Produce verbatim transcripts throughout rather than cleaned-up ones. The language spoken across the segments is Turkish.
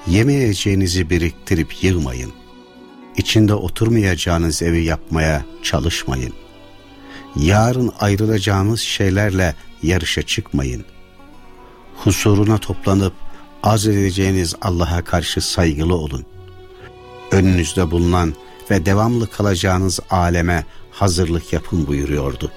Yemeyeceğinizi biriktirip yığmayın. İçinde oturmayacağınız evi yapmaya çalışmayın. Yarın ayrılacağınız şeylerle yarışa çıkmayın. Husuruna toplanıp arz edeceğiniz Allah'a karşı saygılı olun. Önünüzde bulunan ve devamlı kalacağınız aleme hazırlık yapın buyuruyordu.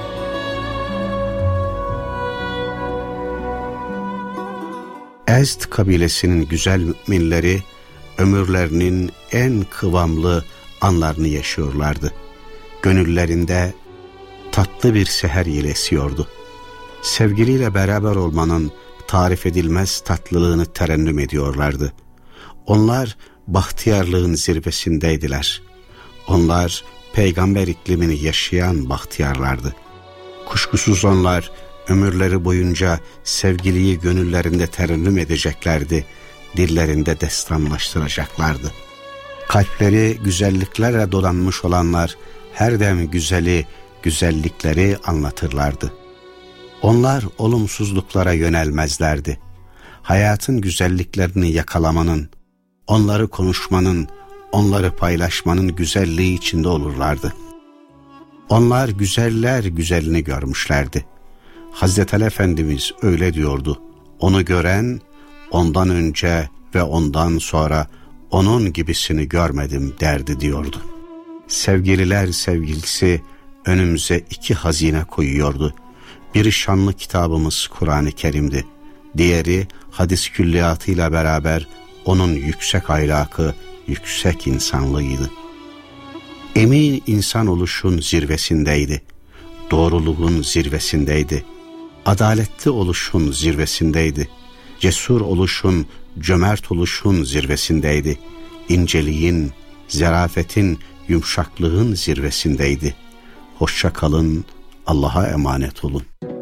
Ezd kabilesinin güzel müminleri ömürlerinin en kıvamlı anlarını yaşıyorlardı. Gönüllerinde tatlı bir seher yeli esiyordu. Sevgiliyle beraber olmanın tarif edilmez tatlılığını terennüm ediyorlardı. Onlar bahtiyarlığın zirvesindeydiler. Onlar peygamber iklimini yaşayan bahtiyarlardı. Kuşkusuz onlar ömürleri boyunca sevgiliyi gönüllerinde terennüm edeceklerdi, dillerinde destanlaştıracaklardı. Kalpleri güzelliklerle dolanmış olanlar her dem güzeli, güzellikleri anlatırlardı. Onlar olumsuzluklara yönelmezlerdi. Hayatın güzelliklerini yakalamanın, onları konuşmanın, onları paylaşmanın güzelliği içinde olurlardı. Onlar güzeller güzelini görmüşlerdi. Hazreti Ali Efendimiz öyle diyordu: onu gören, ondan önce ve ondan sonra onun gibisini görmedim derdi diyordu. Sevgililer sevgilisi önümüze iki hazine koyuyordu. Biri şanlı kitabımız Kur'an-ı Kerim'di. Diğeri hadis külliyatıyla beraber onun yüksek ahlakı, yüksek insanlığıydı. Emin insan oluşun zirvesindeydi. Doğruluğun zirvesindeydi. Adaletli oluşun zirvesindeydi. Cesur oluşun, cömert oluşun zirvesindeydi. İnceliğin, zarafetin, yumuşaklığın zirvesindeydi. Hoşça kalın, Allah'a emanet olun.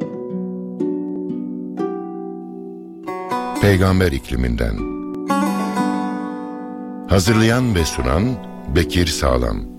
Peygamber ikliminden. Hazırlayan ve sunan Bekir Sağlam.